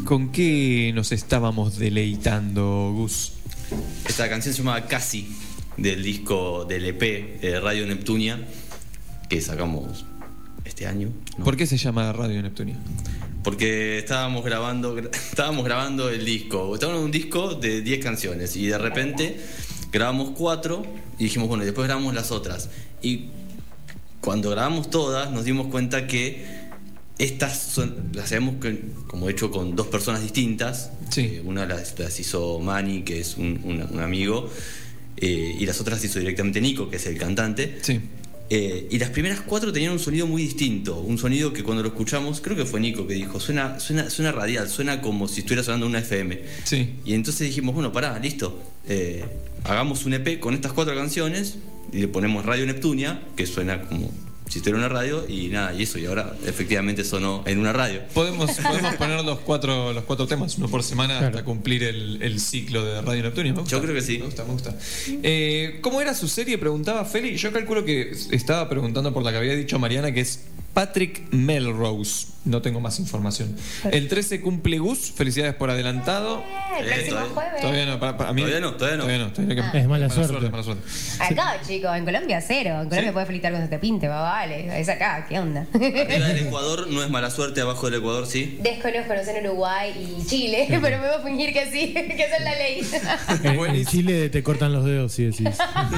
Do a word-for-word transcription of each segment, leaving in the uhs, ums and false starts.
¿Con qué nos estábamos deleitando, Gus? Esta canción se llama Casi, del disco del E P de Radio Neptunia, que sacamos este año, ¿no? ¿Por qué se llama Radio Neptunia? Porque estábamos grabando estábamos grabando el disco. Estábamos en un disco de diez canciones y de repente grabamos cuatro y dijimos, bueno, y después grabamos las otras. Y cuando grabamos todas nos dimos cuenta que estas son, las habíamos como hecho con dos personas distintas. Sí. Eh, una las, las hizo Manny, que es un, un, un amigo, eh, y las otras las hizo directamente Nico, que es el cantante. Sí. Eh, y las primeras cuatro tenían un sonido muy distinto. Un sonido que cuando lo escuchamos, creo que fue Nico que dijo, suena, suena, suena radial, suena como si estuviera sonando una F M. Sí. Y entonces dijimos, bueno, pará, listo. Eh, hagamos un E P con estas cuatro canciones y le ponemos Radio Neptunia, que suena como si estuviera una radio, y nada, y eso, y ahora efectivamente sonó en una radio. Podemos, podemos poner los cuatro, los cuatro temas, uno por semana, claro, hasta cumplir el, el ciclo de Radio Neptunia. Me gusta. Yo creo que sí. Me gusta, me gusta. Eh, ¿Cómo era su serie? Preguntaba Feli. Yo calculo que estaba preguntando por la que había dicho Mariana, que es Patrick Melrose. No tengo más información. El trece cumple Gus. Felicidades por adelantado. El próximo Eh, jueves. Todavía no, para, para mí, Todavía no, todavía no. Todavía no, todavía no. Es mala Mala suerte. suerte, mala suerte. Acá, chicos, en Colombia cero. En Colombia ¿Sí? puedes felicitar cuando te pinte, va, vale. Es acá, ¿qué onda? Arriba del Ecuador no es mala suerte, abajo del Ecuador sí. Desconozco, no sé en Uruguay y Chile, pero me voy a fingir que sí, que esa es la ley. En, en Chile te cortan los dedos si decís.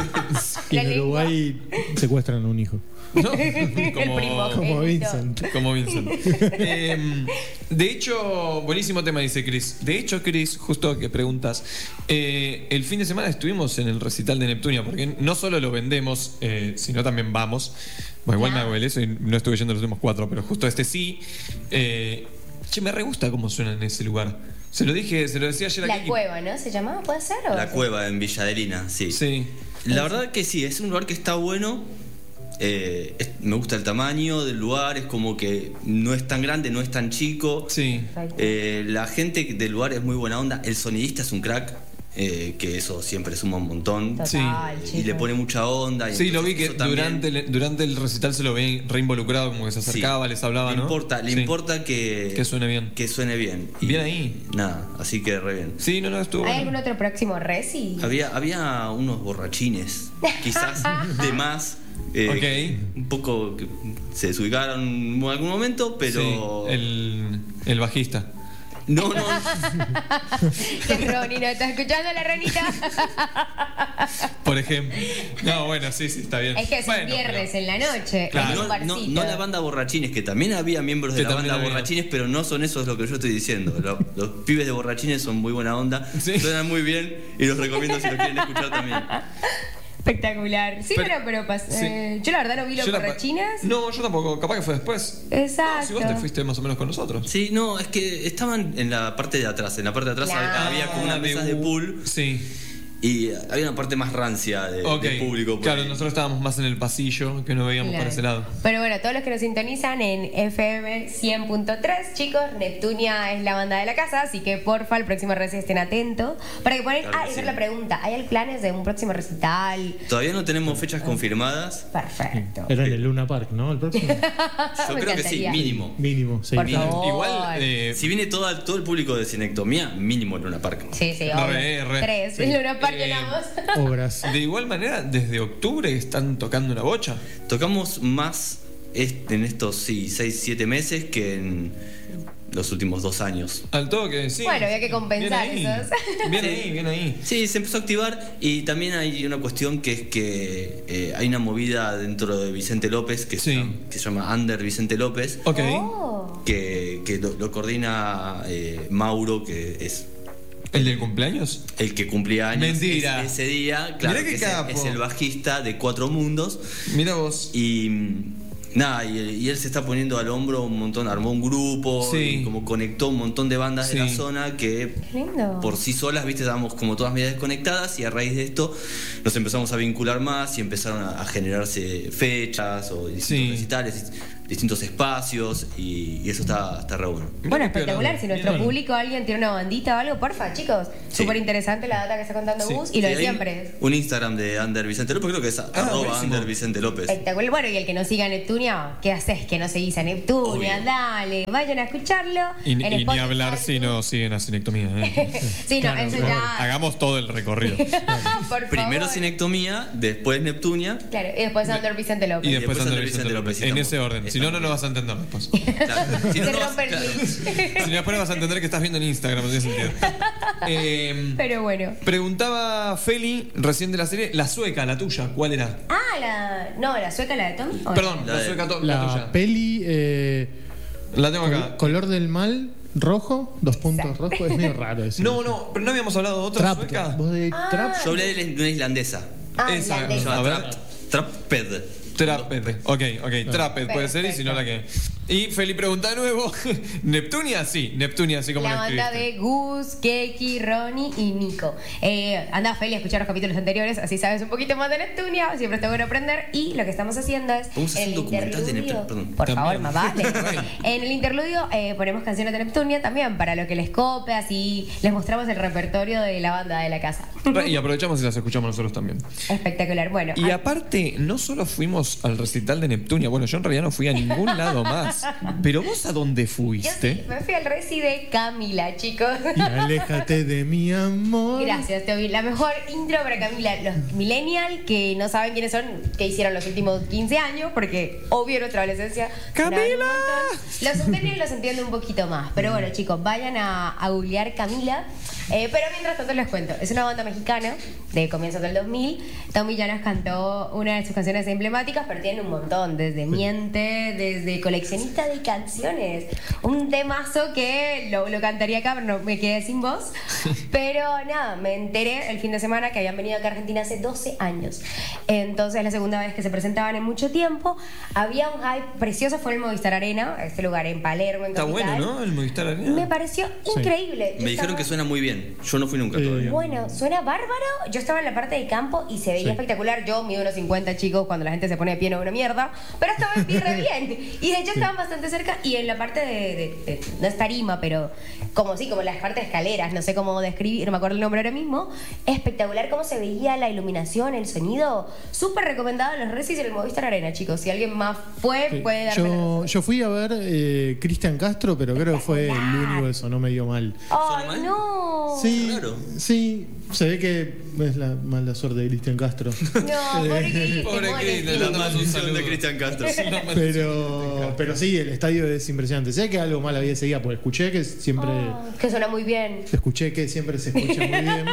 Y La en lengua. Uruguay secuestran a un hijo. ¿No? El primogénito. Como Vincent. Como Vincent. Eh, de hecho, buenísimo tema, dice Chris. De hecho, Chris, justo que preguntas, eh, el fin de semana estuvimos en el recital de Neptunia, porque no solo lo vendemos, eh, sino también vamos. Bueno, igual me hago el eso y no estuve yendo los últimos cuatro, pero justo este sí. Eh, che, me re gusta cómo suena en ese lugar. Se lo dije, se lo decía ayer La aquí. cueva, ¿no? ¿Se llamaba? ¿Puede ser? o La sí? cueva en Villadelina, sí. Sí. La verdad que sí, es un lugar que está bueno. Eh, es- me gusta el tamaño del lugar, es como que no es tan grande, no es tan chico. Sí. Perfecto. Eh, la gente del lugar es muy buena onda. El sonidista es un crack, eh, que eso siempre suma un montón. Total, Sí. Eh, y le chicos. pone mucha onda. y Sí, lo vi entonces que eso también durante el, durante el recital se lo ve reinvolucrado, como que se sí, acercaba, les hablaba, le ¿no? importa, le Sí. importa que, Que suene bien. que suene bien. Y Bien ahí. Nada, así que re bien. Sí, no, no, estuvo ¿Hay bueno. algún otro próximo reci? Había, había unos borrachines, quizás de más. eh, Un poco que se desubicaron en algún momento, pero. Sí, el, el bajista. No, no. Que Ronnie no está escuchando a la ranita. Por ejemplo. No, bueno, sí, sí, está bien. Es que es Bueno, un viernes pero- en la noche. Claro. En un No, no, barcito. no la banda Borrachines, que también había miembros de Que la también banda había. Borrachines, pero no son esos lo que yo estoy diciendo. Los, los pibes de Borrachines son muy buena onda, Sí. suenan muy bien y los recomiendo si los quieren escuchar también. Espectacular. Sí, Pero- pero, pero pas- sí. eh, yo la verdad no vi los Yo la- borrachines. No, yo tampoco. Capaz que fue después. Exacto. Si vos te fuiste más o menos con nosotros. Sí, no, es que estaban en la parte de atrás. En la parte de atrás Claro. había como unas Ah, mesas de pool Sí. y había una parte más rancia de, Ok. de público. por Claro, ahí. nosotros estábamos más en el pasillo, que no veíamos Claro. por ese lado. Pero bueno, todos los que nos sintonizan en F M cien punto tres, chicos, Neptunia es la banda de la casa, así que porfa, el próximo reci estén atentos. Para que ponen. Claro Ah, que esa es sí. la pregunta. ¿Hay planes de un próximo recital? Todavía no tenemos fechas confirmadas. Perfecto. Era en el Luna Park, ¿no? El próximo. Yo Me creo que sí, encantaría. mínimo. Mínimo, sí. Por mínimo. favor. Igual, eh, Si viene todo, todo el público de Cinectomía, mínimo en Luna Park. Sí, sí, Re, obvio. re. Tres. Sí. En Luna Park Eh, llenamos. Obras. de igual manera, desde octubre están tocando una bocha. Tocamos más est- en estos sí, seis, siete meses que en los últimos dos años. Al toque, sí. Bueno, había que compensar Bien ahí. esos. Bien Sí. ahí, bien ahí. Sí, se empezó a activar y también hay una cuestión que es que eh, hay una movida dentro de Vicente López que, Sí. se, llama, que se llama Under Vicente López, Ok. Oh. que, que lo, lo coordina eh, Mauro, que es ¿El del cumpleaños? el que cumplía años Mentira. ese, ese día. Claro, Mirá qué que es, el- capo. es el bajista de Cuatro Mundos. Mira vos. Y mm, nada, y, y él se está poniendo al hombro un montón, armó un grupo, Sí. y como conectó un montón de bandas Sí. de la zona que Qué lindo. por sí solas, viste, estábamos como todas medias desconectadas y a raíz de esto nos empezamos a vincular más y empezaron a, a generarse fechas o distintos Sí. recitales, distintos espacios y, y eso está, está re bueno. Bueno, espectacular. Si nuestro Bueno. público, alguien tiene una bandita o algo, porfa, chicos. Sí. Súper interesante la data que está contando Sí. Gus y lo Sí, de hay siempre. un Instagram de Ander Vicente López, creo que es arroba buenísimo. Ander Vicente López. Espectacular. Bueno, y el que no siga a Neptunia, ¿qué haces que no seguís a Neptunia? Obvio. Dale, vayan a escucharlo. Y, en y ni Spotify. hablar si no siguen a Sinectomía. ¿eh? Sí, no, Claro, eso claro. ya. Hagamos todo el recorrido. Por Primero favor. Sinectomía, después Neptunia. Claro, y después Ander Vicente López. Y después después Ander Ander Vicente Vicente López. López, En estamos- ese orden. Si no, no estamos lo vas a entender después. Claro, si no, Se no vas- rompe el claro. glitch. Si no, después vas a entender que estás viendo en Instagram, no tiene sentido. Eh, Pero bueno. preguntaba Feli recién de la serie, la sueca, la tuya, ¿cuál era? Ah, la. No, la sueca, la de Tom. ¿o no? Perdón, La la, de- sueca, to- la, La tuya. peli eh, La tengo col- acá. color del mal, rojo, dos puntos Exacto. rojos. Es medio raro eso. No, no, pero no habíamos hablado de otra Trap. sueca. ¿Vos de Ah. Trap? Yo hablé de una islandesa. Ah, Esa, la de- Se llama A ver. Trap- Traped. Traped. Ok, ok. Traped puede ser y si no la que. Y Feli pregunta de nuevo. ¿Neptunia? Sí, Neptunia, así como La lo banda escribiste. de Gus, Keki, Ronnie y Nico. Eh, anda, Feli, a escuchar los capítulos anteriores, así sabes un poquito más de Neptunia. Siempre está bueno aprender. Y lo que estamos haciendo es. Vamos a hacer en un el documental de interludio- Neptunia, perdón. Por También. favor, más vale. Bueno. En el interludio eh, ponemos canciones de Neptunia también para lo que les cope, así les mostramos el repertorio de la banda de la casa. Y aprovechamos y las escuchamos nosotros también. Espectacular. Bueno, Y ah, aparte, no solo fuimos al recital de Neptunia, bueno, yo en realidad no fui a ningún lado más. Pero vos a dónde yo sí, fuiste? me fui al reci de Camila, chicos. Y aléjate de mi amor. Gracias, Toby. La mejor intro para Camila. Los millennials que no saben quiénes son, que hicieron los últimos quince años, porque obvio nuestra adolescencia. ¡Camila! sonaban un montón. Los centennials los entiendo un poquito más. Pero bueno, chicos, vayan a, a googlear Camila. Eh, pero mientras tanto les cuento. Es una banda mexicana de comienzos del dos mil. Tommy ya nos cantó una de sus canciones emblemáticas, pero tienen un montón. Desde Miente, desde Coleccionista de Canciones. Un temazo que lo, lo cantaría acá, pero no me quedé sin voz. Pero nada, me enteré el fin de semana que habían venido acá a Argentina hace doce años. Entonces, es la segunda vez que se presentaban en mucho tiempo. Había un hype precioso, fue el Movistar Arena, este lugar en Palermo, en Está bueno, Capital. ¿no? El Movistar Arena. Me pareció increíble. Yo Me dijeron estaba- que suena muy bien. Yo no fui nunca Eh, todavía. Bueno, suena bárbaro. Yo estaba en la parte de campo y se veía Sí. espectacular. Yo mido unos cincuenta, chicos, cuando la gente se pone de pie no es una mierda. Pero estaba en pie re bien. Y de hecho estaban bastante cerca. Y en la parte de, de- de- no es tarima, pero como sí, como las partes de escaleras, no sé cómo describir, no me acuerdo el nombre ahora mismo. Espectacular cómo se veía la iluminación, el sonido. Súper recomendado en los recis en el Movistar Arena, chicos. Si alguien más fue, Sí. puede darme Yo, yo fui a ver eh, Cristian Castro, pero creo que fue el único que sonó medio mal. ¡Ay, mal? no! Sí, Raro. sí, se ve que es la mala suerte de Cristian Castro. No, pobre Cris, Pobre te mueres, Cris, Cris. le La mandamos un maldición saludo. de Cristian Castro. Pero, pero sí, el estadio es impresionante. Sé que algo mal había ese día, porque escuché que siempre, Ah, que suena muy bien. escuché que siempre se escucha muy bien.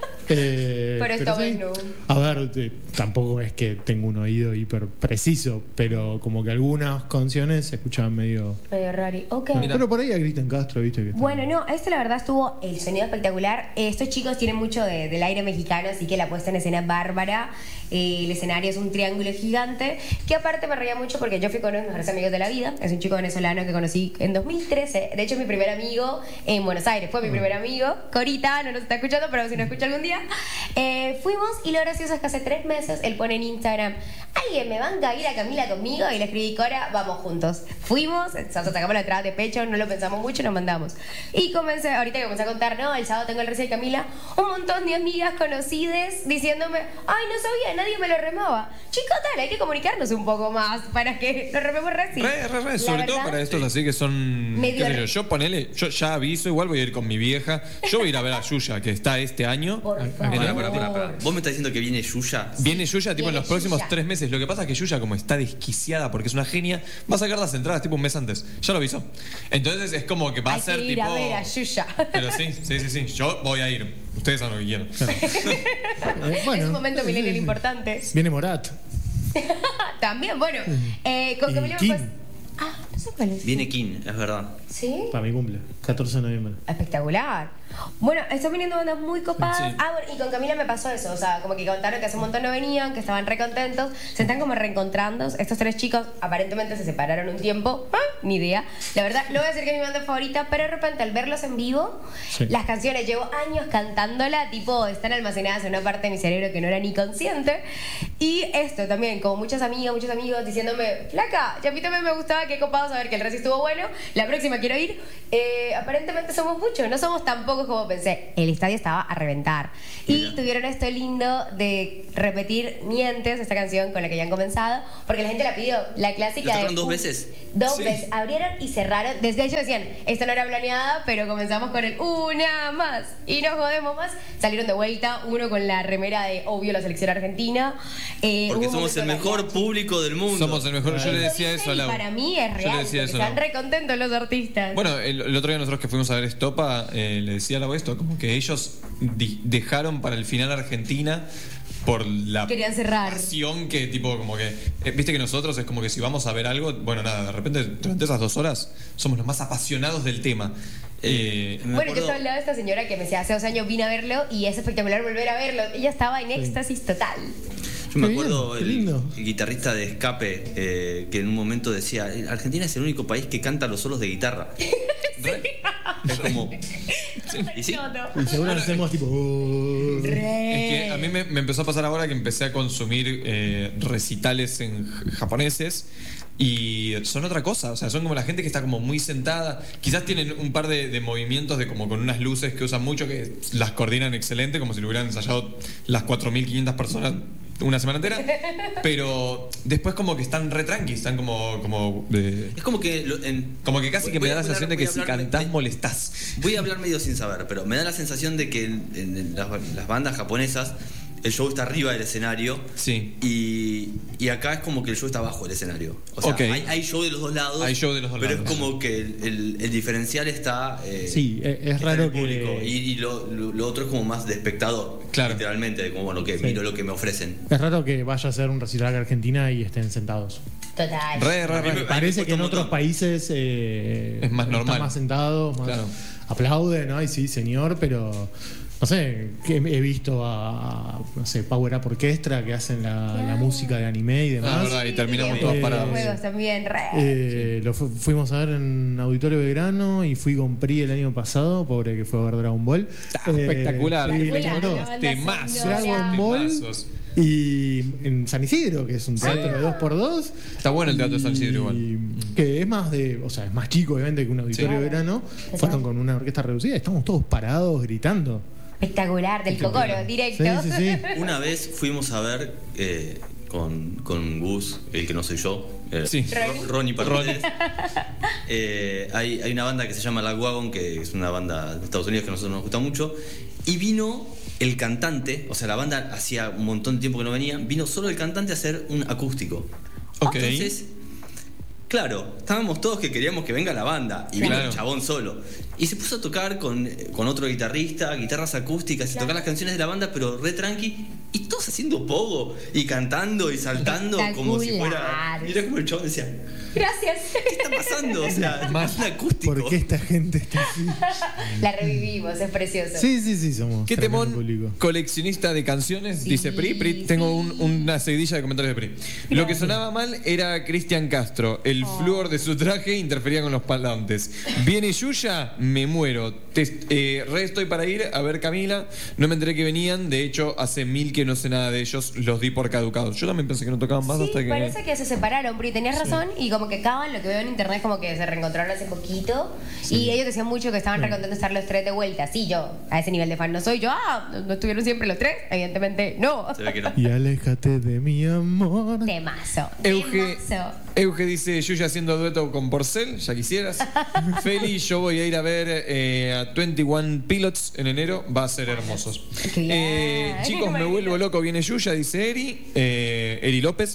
Eh, Pero esta vez sí. no. A ver, eh, tampoco es que tengo un oído hiper preciso, pero como que algunas canciones se escuchaban medio. Medio rari. Ok. Mira. Pero por ahí a Cristian Castro, viste que está- Bueno, no, este la verdad estuvo el sonido espectacular. Eh, Estos chicos tienen mucho de- del aire mexicano, así que la puesta en escena es bárbara. Eh, el escenario es un triángulo gigante, que aparte me reía mucho porque yo fui con uno de mis mejores amigos de la vida. Es un chico venezolano que conocí en dos mil trece. De hecho, es mi primer amigo en Buenos Aires. Fue mi primer amigo. Corita, no nos está escuchando, pero si nos escucha algún día. Eh, fuimos y lo gracioso es que hace tres meses él pone en Instagram: ¿alguien me banca a ir a Camila conmigo? Y le escribí: Cora, vamos juntos. Fuimos, nosotros sacamos la entrada de pecho, no lo pensamos mucho, nos mandamos. Y comencé, ahorita que comencé a contar, no, el sábado tengo el recién de Camila, un montón de amigas conocidas diciéndome: ay, no sabía, nadie me lo remaba. Chicos, tal, hay que comunicarnos un poco más para que nos rememos recién. Re, re, re, La sobre todo verdad, para estos así que son. Medio qué sé yo, re- yo ponele, yo ya aviso, igual voy a ir con mi vieja. Yo voy a ir a ver a Yuya, que está este año. Por En favor. el- Pará, pará, pará, pará. ¿Vos me estás diciendo que viene Yuya? Viene Yuya tipo en Viene los próximos Yuya. tres meses. Lo que pasa es que Yuya, como está desquiciada porque es una genia, va a sacar las entradas tipo un mes antes. Ya lo avisó. Entonces es como que va Hay a ser que ir tipo. a ver a Yuya. Pero sí, sí, sí, sí. Yo voy a ir. Ustedes saben lo que quieran. Eh, bueno, es un momento sí, millennial sí. importante. Viene Morat. También, bueno. Eh, con Y Camila me Kim. fue- Ah, no sé cuál es. Viene King, es verdad. ¿Sí? Para mi cumple, catorce de noviembre. Espectacular. Bueno, están viniendo bandas muy copadas. Sí. Ah, bueno, y con Camila me pasó eso. O sea, como que contaron que hace un montón no venían, que estaban re contentos. Se están como reencontrando. Estos tres chicos aparentemente se separaron un tiempo. Ah, ni idea. La verdad, no voy a decir que es mi banda favorita, pero de repente al verlos en vivo, Sí. las canciones, llevo años cantándola, tipo, están almacenadas en una parte de mi cerebro que no era ni consciente. Y esto también, como muchas amigas, muchos amigos diciéndome, flaca, ya a mí también me gustaba, qué copado saber que el resto estuvo bueno. La próxima quiero ir. Eh, aparentemente somos muchos, no somos tan pocos como pensé. El estadio estaba a reventar. Y Mira. tuvieron esto lindo de repetir Mientes, esta canción con la que ya han comenzado, porque la gente la pidió. La clásica ¿La de. tocaron dos veces? Dos Sí. veces. Abrieron y cerraron. Desde ellos decían, esto no era planeada, pero comenzamos con el una más. Y no jodemos más. Salieron de vuelta, uno con la remera de, obvio, la selección argentina. Eh, Porque hubo un somos el momento mejor mariachi. público del mundo. Somos el mejor. Yo le decía dicen eso a y la. para mí es Yo le real, decía porque eso a la- están re contentos los artistas. Bueno, el, el otro día nosotros que fuimos a ver Estopa, eh, le decía a la esto, como que ellos di- dejaron para el final Argentina por la Querían cerrar. pasión que tipo como que eh, viste que nosotros es como que si vamos a ver algo, bueno nada, de repente durante esas dos horas somos los más apasionados del tema. Eh, Me Bueno, yo acuerdo- estaba al lado de esta señora que me decía, hace dos años vine a verlo y es espectacular volver a verlo. Ella estaba en éxtasis total. Yo me Qué acuerdo bien, qué el, lindo. el guitarrista de Escape eh, que en un momento decía, Argentina es el único país que canta los solos de guitarra. Es como... Y sí, Y seguro hacemos tipo. "Oh". Es que a mí me, me empezó a pasar ahora que empecé a consumir eh, recitales en j- japoneses y son otra cosa, o sea, son como la gente que está como muy sentada, quizás tienen un par de, de movimientos de como con unas luces que usan mucho que las coordinan excelente, como si lo hubieran ensayado las cuatro mil quinientas personas una semana entera, pero después como que están re tranqui, están como como de- es como que... lo- en- como que casi que voy me a da la hablar- sensación de voy que a si hablar- cantás me- molestás. Voy a hablar medio sin saber, pero me da la sensación de que en, en- en las, las bandas japonesas el show está arriba del escenario. Sí. Y, y acá es como que el show está abajo del escenario. O sea, Ok. hay, hay show de los dos lados. Hay show de los dos pero lados. es como que el, el- el diferencial está. eh, Sí, es- es está raro en el público. que- Y, y lo, lo- lo otro es como más de espectador. Claro. Literalmente, de como bueno, que Sí. miro lo que me ofrecen. Es raro que vaya a ser un recital a Argentina y estén sentados. Total. Re, re, A mí re. me- Parece que en un otros montón. países eh, Es más normal. están más sentados, más Claro. aplauden, ¿no? Y sí, señor, pero no sé, que he visto a, a, no sé, Power Up Orquestra que hacen la, la música de anime y Ah, demás. verdad, y terminamos Sí, todos eh, parados. juegos también, re. Eh, lo fu- fuimos a ver en Auditorio Belgrano y fui con Pri el año pasado, pobre que fue a ver Dragon Ball. Ah, espectacular. sí, le Espectacular, lloró. la banda Temazos. sonora. Dragon Ball Temazos. y en San Isidro, que es un teatro de dos por dos. Está bueno el Teatro de San Isidro igual. Y que es más de, o sea, es más chico obviamente que un auditorio Sí. de verano. Fueron con una orquesta reducida, estamos todos parados gritando. Espectacular, del Cocoro, directo. Sí, sí, sí. Una vez fuimos a ver eh, con, con Gus, el que no soy yo. eh, Sí. Ron- Ronnie para Ronnie. ustedes. Eh, hay, hay una banda que se llama La Wagon, que es una banda de Estados Unidos que a nosotros nos gusta mucho. Y vino el cantante, o sea, la banda hacía un montón de tiempo que no venía, vino solo el cantante a hacer un acústico. Ok. Entonces, claro, estábamos todos que queríamos que venga la banda y vino Claro. el chabón solo. Y se puso a tocar con, con otro guitarrista, guitarras acústicas, y Claro. tocar las canciones de la banda, pero re tranqui. Y todos haciendo pogo y cantando y saltando como si fuera. Espectacular. Y era como el chabón decía: Gracias. ¿qué está pasando? O sea, Más. es un acústico. ¿Por qué esta gente está así? La revivimos, es precioso. Sí, sí, sí, somos. ¿Qué tremendo temón público. coleccionista de canciones? Sí, Dice Pri. Pri, tengo un- sí. una seguidilla de comentarios de Pri. Lo que sonaba mal era Cristian Castro. El Oh. flúor de su traje interfería con los parlantes. Viene Yuya, me muero. Te- eh, re estoy para ir a ver Camila. No me enteré que venían. De hecho, hace mil que no sé nada de ellos. Los di por caducados. Yo también pensé que no tocaban más Sí, hasta que. parece que se separaron, Pri, tenías razón. Y como que Caban, lo que veo en internet, como que se reencontraron hace poquito. Y ellos decían mucho que estaban re contentos de estar los tres de vuelta. Sí, yo, a ese nivel de fan no soy yo. Ah, ¿no no estuvieron siempre los tres? Evidentemente, no. Se ve que no. Y aléjate de mi amor. Temazo. Euge, Temazo. Euge dice, Yuya haciendo dueto con Porcel, ya quisieras. Feli, yo voy a ir a ver eh, a veintiuno Pilots en enero, va a ser hermosos. Qué bien. Eh, chicos, me vuelvo loco, viene Yuya, dice Eri, eh, Eri López.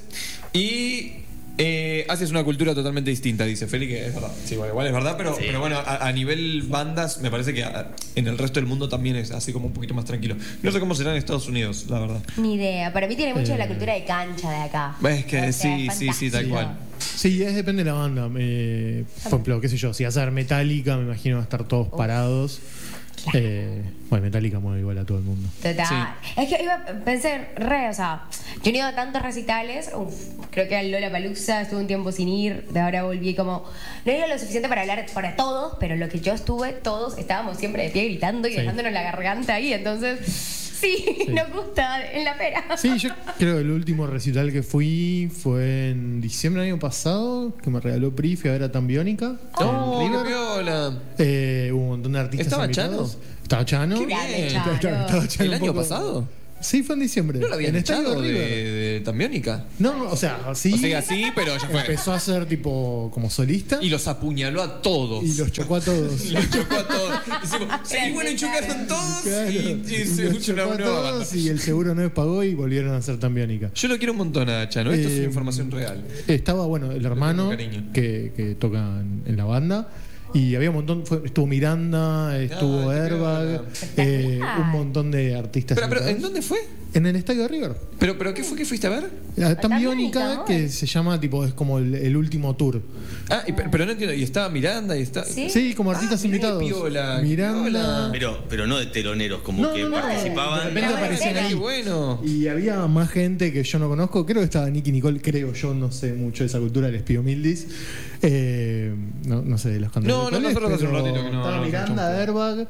Y eh, haces una cultura totalmente distinta, dice Feli, que es verdad. Sí, bueno, igual es verdad, pero, Sí. pero bueno, a, a nivel bandas, me parece que a- en el resto del mundo también es así como un poquito más tranquilo. No sé cómo será en Estados Unidos, la verdad. Ni idea. Para mí tiene mucho de la Eh. cultura de cancha de acá. Es que O sea, sí, es sí, sí, tal fantástico. cual. Sí, es, depende de la banda. Eh, por ejemplo, qué sé yo, si vas a ver Metallica, me imagino va a estar todos parados. Eh, bueno, Metallica mueve igual a todo el mundo. Total. Es que iba, pensé, re, o sea, yo no he ido a tantos recitales. Uf, creo que al Lollapalooza estuve un tiempo sin ir. De ahora volví como. No he ido lo suficiente para hablar para todos, pero lo que yo estuve, todos estábamos siempre de pie gritando y Sí. dejándonos la garganta ahí. Entonces, sí, Sí. nos gusta en la pera. Sí, yo creo que el último recital que fui fue en diciembre del año pasado, que me regaló Pri, fui a ver a Tambiónica. ¡Oh, en qué River. piola! Eh, hubo un montón de artistas ¿Estaba invitados. Chano? Estaba Chano. Qué Grande, bien. Chano. Estaba- estaba Chano ¿El un año poco- pasado? Sí, fue en diciembre. ¿No lo habían en Estadio echado de, River. de Tambiónica? No, o sea, sí. O sea, sí, pero ya fue. Empezó a ser tipo como solista Y los apuñaló a todos. y los chocó a todos. Los chocó a todos. Decimos, sí, bueno, y chocaron todos. Claro, Y, y y se los escucha una chocó a nueva banda. todos y el seguro no les pagó y volvieron a ser Tambiónica. Yo lo quiero un montón a Chano. Esto es Eh, una información real. Estaba, bueno, el hermano cariño. que, que toca en, en la banda. Y había un montón, fue- estuvo Miranda, estuvo Ah, qué Airbag, piola. eh, Espectacular. un montón de artistas. Pero, pero, ¿en invitados. dónde fue? En el estadio de River. ¿Pero, pero qué fue que fuiste a ver? La Tambiónica, Tambiónica, ¿no? que se llama, tipo, es como el, el último tour. Ah, y- pero, pero no entiendo. ¿Y estaba Miranda? Y está... Sí. Sí, como artistas Ah, qué invitados. piola, qué Miranda. piola. Pero, pero no de teloneros, como No, que no, no, participaban. de repente Ah, aparecían bueno, ahí. Qué bueno. Y había más gente que yo no conozco. Creo que estaba Nicky Nicole, creo yo, no sé mucho de esa cultura, les pido mildis. Eh, no, no sé de los cantantes. No, no, actuales, nosotros hace un pero ratito que no- Estaba no Miranda, Airbag.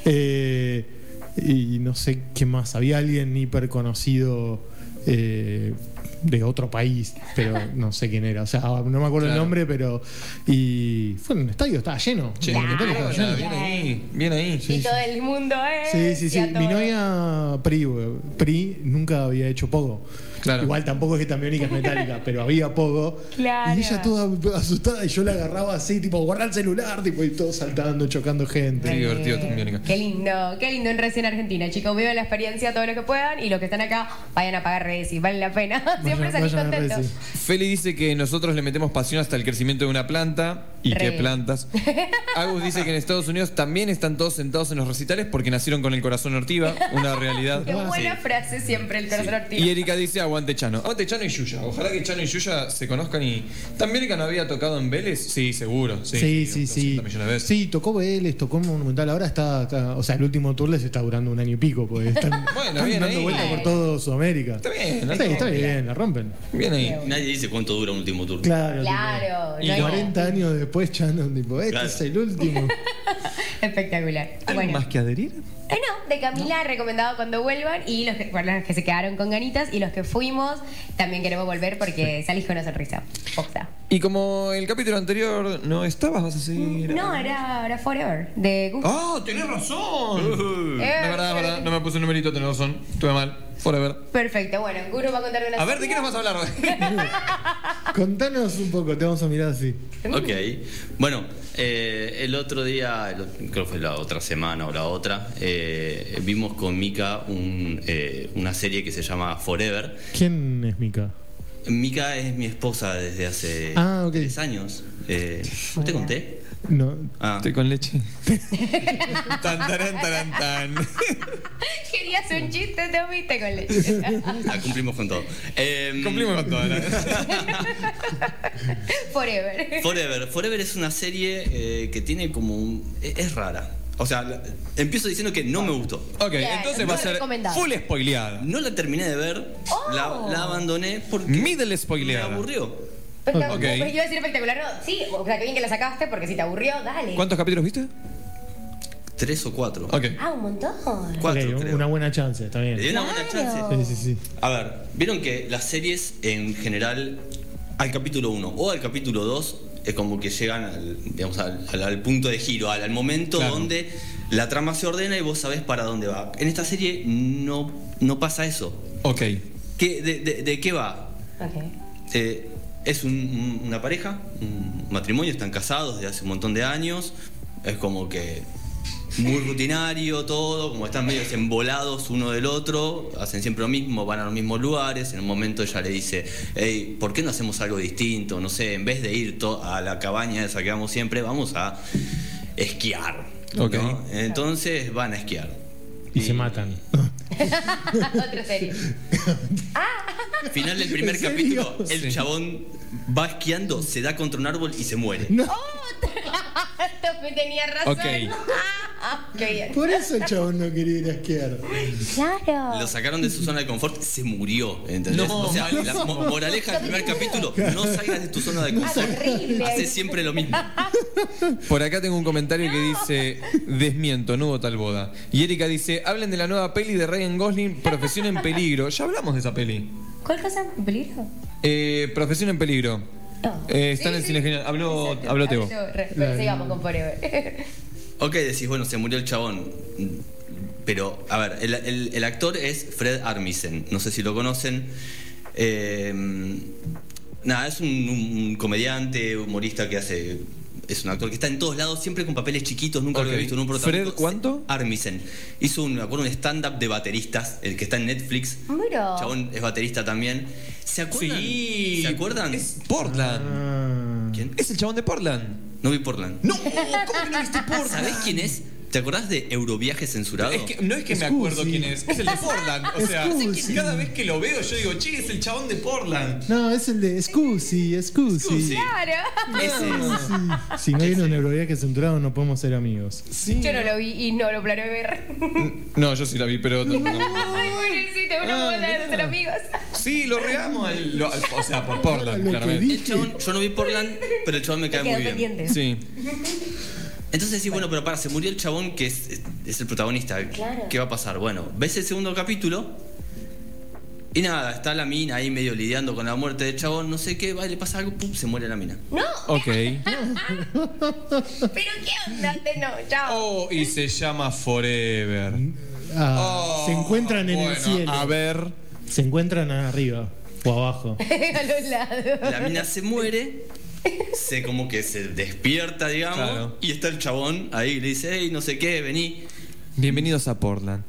Eh, y no sé qué más. Había alguien hiper conocido eh, de otro país, pero no sé quién era. O sea, no me acuerdo el Claro. nombre, pero. Y fue en un estadio, estaba lleno. Che, El qué estadio estaba piola, lleno. bien ahí, bien ahí. Y todo el mundo es. Sí, sí, sí. y a todo. Mi novia Pri, güey. Pri nunca había hecho pogo. Claro. Igual tampoco es que Tambiónica es metálica, pero había pogo. Claro. Y ella toda asustada y yo la agarraba así, tipo, guarda el celular, tipo, y todo saltando, chocando gente. Qué divertido Tambiónica. Qué lindo, qué lindo en Recién Argentina, chicos. Vivan la experiencia todo lo que puedan y los que están acá vayan a pagar redes y vale la pena. Siempre Vayan- salís vayan a contentos. Resi. Feli dice que nosotros le metemos pasión hasta el crecimiento de una planta. ¿Y Re. qué plantas? Agus dice que en Estados Unidos también están todos sentados en los recitales porque nacieron con el corazón ortiva. Una realidad. Qué buena Sí. frase siempre, el corazón ortigo. Y Erika dice aguante Chano. Aguante Chano y Yuya. Ojalá que Chano y Yuya se conozcan y... ¿También Erika no había tocado en Vélez? Sí, seguro. Sí, Sí, sí, sí. doscientas millones de veces. Sí, tocó Vélez, tocó Monumental. Ahora está, está- o sea, el último tour les está durando un año y pico, porque están, Bueno, están bien dando ahí. vueltas por todo Sudamérica. Está bien, ¿no? Sí, está bien, la rompen. Bien ahí. Nadie dice cuánto dura un último tour. Claro. Claro, tipo, no y hay- cuarenta años después, Chano, tipo, este Claro. es el último. Espectacular. ¿Algo Bueno. más que adherir? Eh, no, de Camila recomendado cuando vuelvan y los que, bueno, los que se quedaron con ganitas y los que fuimos también queremos volver porque salís con una sonrisa. Posta. Y como el capítulo anterior no estabas, vas a seguir... No, era, era Forever, de Gus. ¡Ah, tenés razón! Uh. Eh, De verdad, de verdad, no me puse el numerito, tenés razón. Estuve mal. Forever. Perfecto, bueno, Gus nos va a contar de una A ver, ¿de qué nos vas a hablar hoy? Contanos un poco, te vamos a mirar así. Ok. Bueno, eh, el otro día, el ot- creo que fue la otra semana o la otra, eh, vimos con Mika un, eh, una serie que se llama Forever. ¿Quién es Mika? Mika es mi esposa desde hace Ah, ok. tres años. Eh, ¿no te conté? No. Ah, Estoy con leche. tan, taran, taran, tan. Querías un chiste, te viste con leche. ah, cumplimos con todo. Em, Cumplimos con todo. ¿no? Forever. Forever. Forever es una serie eh, que tiene como un... Es, es rara. O sea, la- empiezo diciendo que no me gustó. Ok, Bien, entonces no va a ser recomendado. full spoileada. No la terminé de ver, Oh. la, la abandoné porque Middle me spoileada. aburrió. Espectacular. Ok. Pues yo iba a decir espectacular, no. Sí, o sea, que bien que la sacaste porque si te aburrió, dale. ¿Cuántos capítulos viste? Tres o cuatro. Ok. Ah, un montón. Cuatro, Ok, creo. una buena chance, está Le di bien. una buena Claro. chance. Sí, sí, sí. A ver, vieron que las series en general al capítulo uno o al capítulo dos es como que llegan al, digamos, al, al- al punto de giro, al, al momento Claro. donde la trama se ordena y vos sabés para dónde va. En esta serie no, no pasa eso. Ok. ¿Qué, de, de- de qué va? Ok. Eh, es un- un- una pareja, un matrimonio, están casados desde hace un montón de años. Es como que muy rutinario todo, como están medio embolados uno del otro, hacen siempre lo mismo, van a los mismos lugares. En un momento ella le dice, hey, ¿por qué no hacemos algo distinto? No sé, en vez de ir to- a la cabaña esa que vamos siempre, vamos a esquiar. ¿no? Ok. Entonces van a esquiar. Y se matan. Otra serie. Ah, Final del primer ¿En serio? capítulo, el Sí. chabón va esquiando, se da contra un árbol y se muere. No, Me tenía razón. Ok. Ah, qué bien. por eso el chabón no quería ir a esquiar. Claro. Lo sacaron de su zona de confort, se murió. ¿Entendés? No, o sea, malísimo. la mo- moraleja del primer capítulo, no salgas de tu zona de Ah, confort. terrible. Haces siempre lo mismo. Por acá tengo un comentario que dice: desmiento, no hubo tal boda. Y Erika dice: hablen de la nueva peli de Ryan Gosling, Profesión en Peligro. Ya hablamos de esa peli. ¿Cuál cosa? ¿En peligro? Eh, Profesión en Peligro. No. Eh, está en el Sí, cine sí. genial. Habló, Exacto. habló Teo. Habló, re- pero sigamos con Forever. Ok, decís, bueno, se murió el chabón. Pero, a ver, el, el- el actor es Fred Armisen. No sé si lo conocen. Eh, nada, es un, un comediante, humorista que hace. Es un actor que está en todos lados, siempre con papeles chiquitos, nunca lo Ok. he visto en un protagónico. ¿Fred cuánto? Armisen. Hizo un, me acuerdo, un stand-up de bateristas, el que está en Netflix. Mira. El chabón es baterista también. ¿Se acuerdan? Sí. ¿Se acuerdan? Es Portland. Ah. ¿Quién? Es el chabón de Portland. No vi Portland. No, ¿cómo que no viste Portland? ¿Sabés quién es? ¿Te acordás de Euroviaje censurado? Es que, no es que me Scusi. acuerdo quién es, es el de Portland. O sea, Scusi. cada vez que lo veo yo digo, che, es el chabón de Portland. No, es el de Scusi, Scusi. Scusi. Claro. Ese es. Si no hay un Euroviaje censurado, no podemos ser amigos. Sí. Yo no lo vi y no lo planeo ver. No, yo sí la vi, pero. Ay, pobrecito, no Ah, puedo mirá. ser amigos. Sí, lo regamos al, lo- al- o sea, por Portland, Lo que claramente. vi. El chabón, yo no vi Portland, pero el chabón me cae Me quedo muy bien. pendiente. Sí. Entonces sí, bueno, pero para, se murió el chabón que es, es el protagonista. Claro. ¿Qué va a pasar? Bueno, ves el segundo capítulo y nada, está la mina ahí medio lidiando con la muerte del chabón, no sé qué, va y le pasa algo, pum, se muere la mina. No, Ok. pero qué onda. Te- No, chao. Oh, y se llama Forever. Ah, Oh, se encuentran en el bueno, cielo. A ver. Se encuentran arriba o abajo. A los lados. La mina se muere, se como que se despierta, digamos, Claro. y está el chabón ahí y le dice, hey, no sé qué, vení. Bienvenidos a Portland.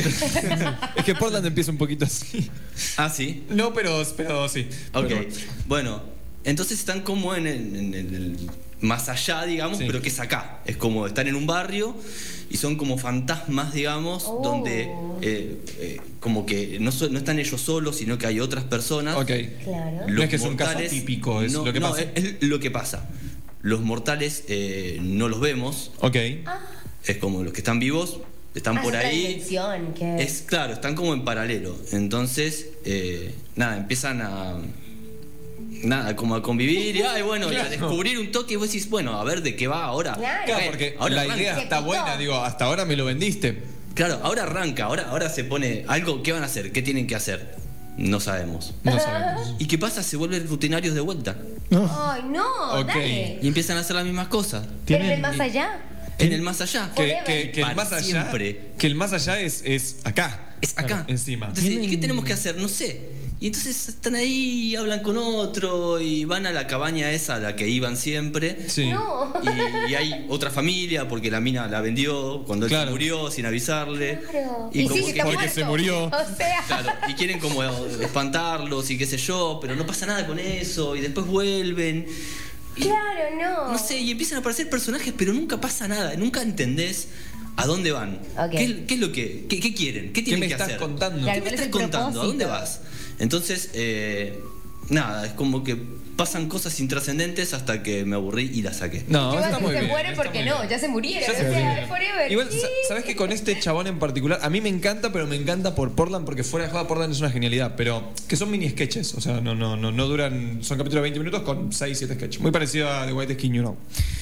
Es que Portland empieza un poquito así. Ah, sí. No, pero, pero sí. Ok, Pero- bueno, entonces están como en el, en el- más allá, digamos, Sí. pero que es acá. Es como están en un barrio y son como fantasmas, digamos, Oh. donde eh, eh, como que no, so- no están ellos solos, sino que hay otras personas. Ok. Claro. No Los es que es un caso mortales- atípico, es no, lo que no, pasa. es, es lo que pasa. Los mortales eh, no los vemos, Ok. es como los que están vivos, están Ah, por es otra ahí. dimensión, que- Es claro, están como en paralelo. Entonces, eh, nada, empiezan a. Nada, como a convivir y, ay, bueno, y a Claro. descubrir un toque y vos decís, bueno, a ver de qué va ahora. Claro. Claro, Ok, porque ahora la arranca. idea Se está picó. buena, digo, hasta ahora me lo vendiste. Claro, ahora arranca, ahora, ahora se pone algo, ¿qué van a hacer? ¿Qué tienen que hacer? No sabemos. No sabemos. ¿Y qué pasa? Se vuelven rutinarios de vuelta. No, Ay, no, Ok. dale. Y empiezan a hacer las mismas cosas. Pero en el tienen- más allá. En el más allá. Que, Forever. que- que el Para más allá. siempre. Que el más allá es, es acá. Es acá. Encima. Entonces, ¿y qué Tienen- tenemos que hacer? No sé. Y entonces están ahí, hablan con otro y van a la cabaña esa a la que iban siempre. Sí. No. Y, y hay otra familia porque la mina la vendió cuando él Claro. se murió sin avisarle. Claro. Y, Y, como sí, que, está porque muerto. se murió. O sea. claro, y quieren como espantarlos y qué sé yo, pero no pasa nada con eso y después vuelven. Y, Claro, no. no sé, y empiezan a aparecer personajes, pero nunca pasa nada, nunca entendés a dónde van. Ok. ¿Qué, qué es lo que qué, qué quieren? ¿Qué ¿Qué tienen me que estás hacer? contando? Claro. ¿Qué me ¿Cuál es estás el contando? ¿A dónde propósito? vas? Entonces, eh, nada, es como que pasan cosas intrascendentes hasta que me aburrí y la saqué. No, Igual está que muy se bien. mueren está porque muy no, bien. ya se murieron. Ya se o sea, murieron. es forever. Igual, Sí. sa- ¿sabes que con este chabón en particular, a mí me encanta, pero me encanta por Portland, porque fuera de joda Portland es una genialidad, pero que son mini sketches, o sea, no, no, no, no duran, son capítulos de veinte minutos con seis, siete sketches. Muy parecido a The White Skin You Know.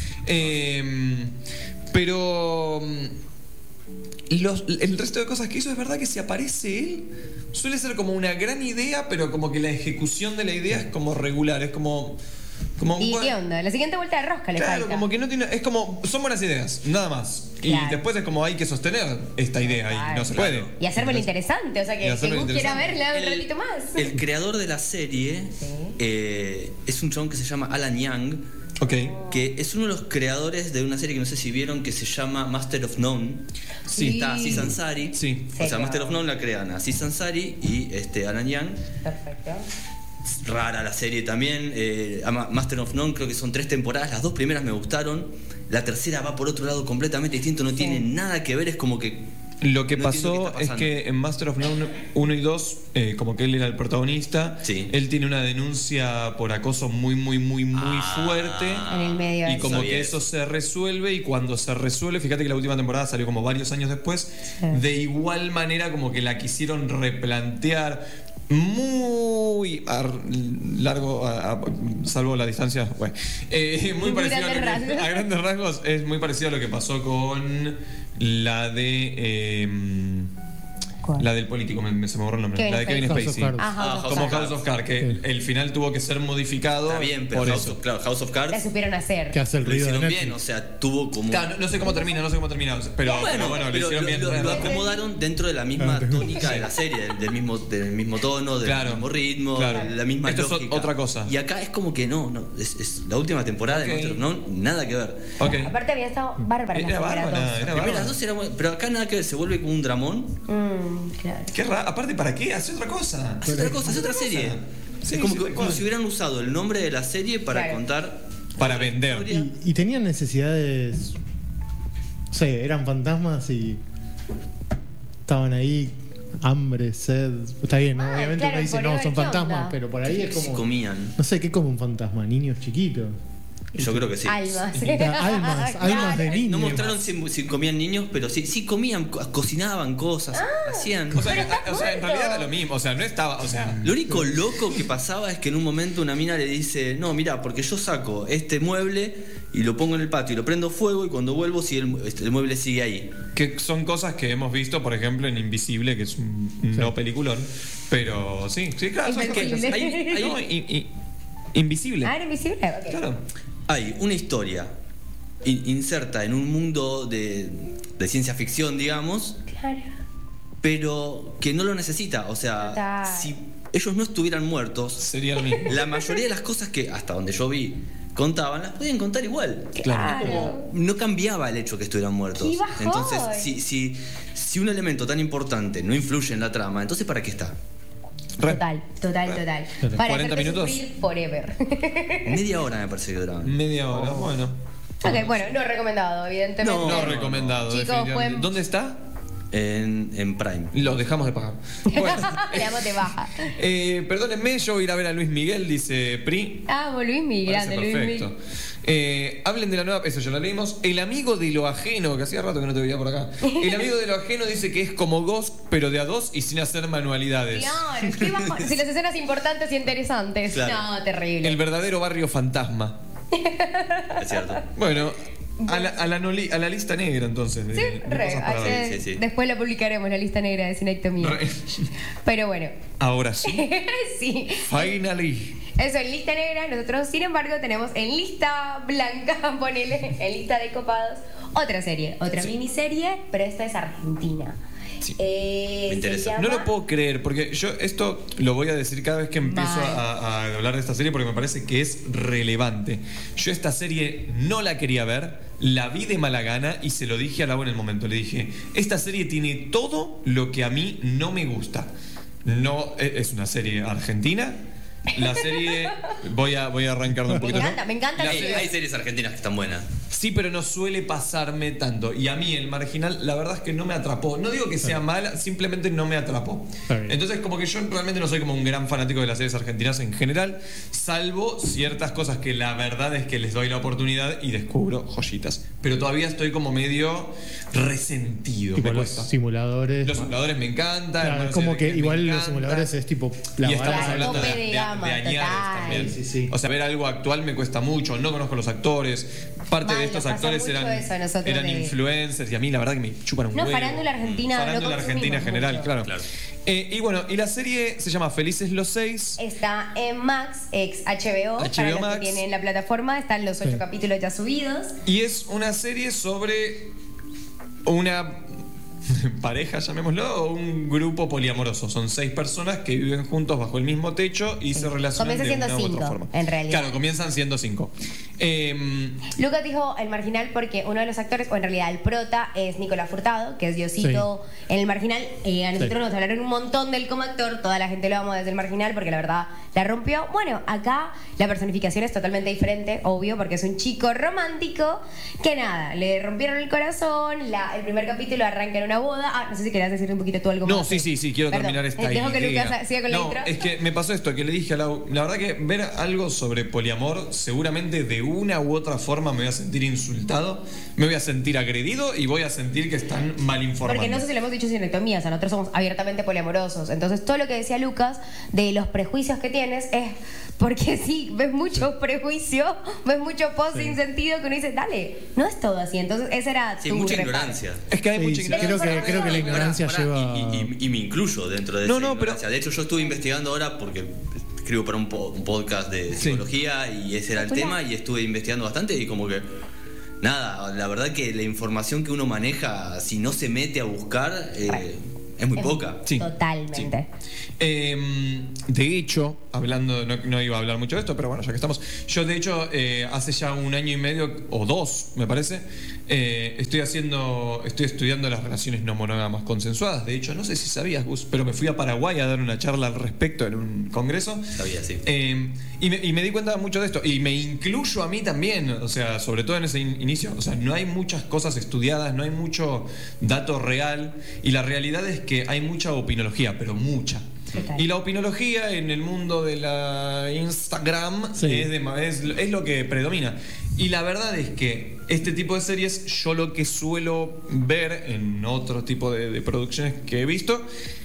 Eh, pero mm, los- el resto de cosas que hizo es verdad que si aparece él, suele ser como una gran idea, pero como que la ejecución de la idea es como regular, es como... como ¿Y bueno, qué onda? La siguiente vuelta de rosca le Claro, falta. como que no tiene. Es como. Son buenas ideas, nada más. Claro. Y después es como hay que sostener esta idea y no se Claro. puede. Y hacérmelo interesante, o sea, Y que, que hacérmelo Gus quiera interesante. verla un El- ratito más. El creador de la serie Sí. eh, es un chabón que se llama Alan Young, Ok. que es uno de los creadores de una serie que no sé si vieron que se llama Master of None. Sí. Está Aziz Ansari. Sí. O sea, Sí, Master claro. of None la crean Aziz Ansari y este, Alan Young. Perfecto. Rara la serie también. eh, ama- Master of None creo que son tres temporadas. Las dos primeras me gustaron. La tercera va por otro lado completamente distinto. No Sí. tiene nada que ver. Es como que Lo que No entiendo qué pasó está es pasando. que en Master of None uno y dos, eh, como que él era el protagonista, Sí. él tiene una denuncia por acoso muy, muy, muy, muy Ah. fuerte. En el medio de Y eso. como Sabía que eso. eso se resuelve, y cuando se resuelve, fíjate que la última temporada salió como varios años después, de igual manera como que la quisieron replantear muy a largo, a- a- salvo la distancia, bueno, eh, muy parecido a, lo Grandes que- rasgos. a grandes rasgos, es muy parecido a lo que pasó con la de... eh, ¿Cuál? la del político, me, me- se me borró el nombre. Kevin la de Kevin Spacey. Spacey. House of Ah, House of Como Cards. House of Cards, que Sí. el final tuvo que ser modificado. Está bien, pero por House eso. of, claro, House of La Cards supieron hacer. Que hace el lo ruido de hicieron Netflix. bien, o sea, tuvo como... Claro, no, no sé cómo termina, no sé cómo termina, pero pero bueno, bueno, lo pero hicieron bien. lo, tenés lo razón. acomodaron dentro de la misma Ah, tengo- tónica de la serie, del, del mismo, del mismo tono, del Claro, mismo ritmo, claro. la misma Esto es lógica. otra cosa. Y acá es como que no, no es, es la última temporada Ok. de Master of None, nada que ver. Ok. Aparte había estado bárbara Era las primeras bárbara, dos. era Las primeras bárbara. dos eran buenas, pero acá nada que ver, se vuelve como un dramón. Mm, claro. Qué raro. Aparte, ¿para qué? Hace otra cosa. Hace otra cosa, hace otra cosa. serie. Sí, es como, sí, que- tal como cual. si hubieran usado el nombre de la serie para Claro. contar. Para otra vender. historia. Y, y tenían necesidades. No sé, eran fantasmas y. Estaban ahí, hambre, sed. Está bien, ¿no? Ah, Obviamente claro, uno dice, por no, ahí, son ¿qué onda? fantasmas, pero por ahí es Si como. comían. No sé, ¿qué come un fantasma? Niños chiquitos. Yo creo que sí. Almas. Almas, almas de Claro. niños. No mostraron si, si comían niños, pero sí, sí comían, co- cocinaban cosas, hacían. O sea, Pero está o sea, en bueno. realidad era lo mismo. O sea, no estaba. O sea. Lo único loco que pasaba es que en un momento una mina le dice, no, mira, porque yo saco este mueble y lo pongo en el patio y lo prendo fuego y cuando vuelvo sigue el, mu- este, el mueble sigue ahí. Que son cosas que hemos visto, por ejemplo, en Invisible, que es un no peliculón. Pero sí, sí, claro. son cosas- Invisible. hay- hay- no, i- i- Invisible. Ah, era invisible. Ok. Claro. Hay una historia in- inserta en un mundo de, de ciencia ficción, digamos, Claro. pero que no lo necesita. O sea, Total. si ellos no estuvieran muertos, Sería lo mismo. la mayoría de las cosas que hasta donde yo vi contaban, las podían contar igual. Claro. Claro. No cambiaba el hecho que estuvieran muertos. ¡Qué bajón! Entonces, si, si, si un elemento tan importante no influye en la trama, entonces ¿para qué está? Re. Total, total, total. Total. Para cuarenta hacerte minutos. sufrir forever. Media hora me parece que duraban. Media hora, bueno. Ok, bueno, no recomendado, evidentemente. No, No no, recomendado, Chicos, definitivamente. pueden- ¿Dónde está? En, en Prime. Lo dejamos de pagar. Bueno, Le damos de baja. eh, perdónenme, yo voy a ir a ver a Luis Miguel, dice Pri. Ah, Luis Mi, Parece grande Luis perfecto. Mi. Eh, hablen de la nueva, eso ya lo leímos. El amigo de lo ajeno, que hacía rato que no te veía por acá. El amigo de lo ajeno dice que es como Ghost, pero de a dos y sin hacer manualidades. Claro, qué bajo. Si las escenas importantes y interesantes. Claro. No, terrible. El verdadero barrio fantasma. Es cierto. Bueno, a la, a la, noli- a la lista negra entonces. De, Sí, de re, cosas para así ver. es. sí, sí. Después la publicaremos, la lista negra de Cinectomía. Re. Pero bueno. Ahora sí. Sí. Finally. Eso, en lista negra, nosotros sin embargo tenemos en lista blanca, ponele, en lista de copados, otra serie, otra miniserie, pero esta es argentina. Sí. Eh, Me interesa. se No llama- lo puedo creer, porque yo esto lo voy a decir cada vez que empiezo Mal. a, a hablar de esta serie, porque me parece que es relevante. Yo esta serie no la quería ver, la vi de mala gana y se lo dije a Lau en el momento. Le dije, esta serie tiene todo lo que a mí no me gusta. No, e- es una serie argentina. La serie, voy a, voy a arrancar de un Me poquito. encanta, me encanta. La Hay, serie- hay series argentinas que están buenas. Sí, pero no suele pasarme tanto. Y a mí el marginal, la verdad es que no me atrapó. No digo que sea mala, simplemente no me atrapó. Está bien. Entonces, como que yo realmente no soy como un gran fanático de las series argentinas en general, salvo ciertas cosas que la verdad es que les doy la oportunidad y descubro joyitas. Pero todavía estoy como medio resentido. Tipo me los cuesta. simuladores. Los simuladores me encantan. Claro, Hermanos es como Siete que me igual los encanta. simuladores es tipo la Y estamos vara. hablando de, tope de, de de gama, añares total. también. Sí, sí, sí. O sea, ver algo actual me cuesta mucho, no conozco los actores. Parte Mal, de estos nos pasa actores mucho eran, eso a nosotros eran de- influencers y a mí la verdad que me chupan un No, huevo. farándula argentina, no Farándula consumimos argentina en general, mucho. claro. Claro. Eh, y bueno, y la serie se llama Felices los Seis. Está en Max, ex H B O, H B O para los Max. que tienen la plataforma, están los ocho Sí. capítulos ya subidos. Y es una serie sobre una pareja, llamémoslo, o un grupo poliamoroso. Son seis personas que viven juntos bajo el mismo techo y se relacionan Comienza de siendo una u otra cinco, forma. en realidad. Claro, comienzan siendo cinco. Em, Lucas dijo el marginal porque uno de los actores, o en realidad el prota, es Nicolás Furtado, que es Diosito en el marginal. Eh, a nosotros Sí. nos hablaron un montón del como actor, toda la gente lo ama desde el marginal porque la verdad la rompió. Bueno, acá la personificación es totalmente diferente, obvio, porque es un chico romántico que nada, le rompieron el corazón. La- el primer capítulo arranca en una boda. Ah, no sé si querías decir un poquito tú algo No, más. sí, sí, sí, quiero Perdón. terminar esta Dejo que idea. Lucas siga con la No, intro. es que me pasó esto, que le dije a Lau, la verdad que ver algo sobre poliamor, seguramente de una u otra forma me voy a sentir insultado, me voy a sentir agredido y voy a sentir que están mal informando. Porque no sé si lo hemos dicho sin anatomía, o sea, nosotros somos abiertamente poliamorosos. Entonces, todo lo que decía Lucas de los prejuicios que tienes es porque sí, ves mucho prejuicio, ves mucho post Sí. sin sentido que uno dice, dale, no es todo así. Entonces, esa era Sí, tu mucha reparo. ignorancia. Es que hay Sí, mucha sí, ignorancia. creo que, creo que la ignorancia Pará, pará, lleva. Y, y- y me incluyo dentro de No, esa no, pero- ignorancia. De hecho, yo estuve investigando ahora porque escribo para un, po- un podcast de Sí. psicología y ese era el Popular. tema y estuve investigando bastante y como que nada, la verdad que la información que uno maneja, si no se mete a buscar, eh, es muy Es- poca. Sí. Totalmente. Eh, de hecho, hablando, no, no iba a hablar mucho de esto, pero bueno, ya que estamos. Yo, de hecho, eh, hace ya un año y medio, o dos, me parece, eh, estoy haciendo, estoy estudiando las relaciones no monógamas consensuadas. De hecho, no sé si sabías, Gus, pero me fui a Paraguay a dar una charla al respecto en un congreso. Sabía, sí. Eh, y, me, y me di cuenta mucho de esto. Y me incluyo a mí también, o sea, sobre todo en ese in- inicio. O sea, no hay muchas cosas estudiadas, no hay mucho dato real. Y la realidad es que hay mucha opinología, pero mucha. Total. Y la opinología en el mundo de la Instagram Sí. es, de ma- es, es lo que predomina. Y la verdad es que este tipo de series, yo lo que suelo ver en otro tipo de, de producciones que he visto,